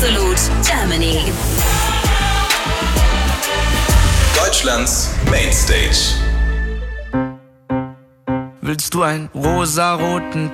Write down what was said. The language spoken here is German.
Absolut Germany. Deutschlands Mainstage. Willst du einen rosaroten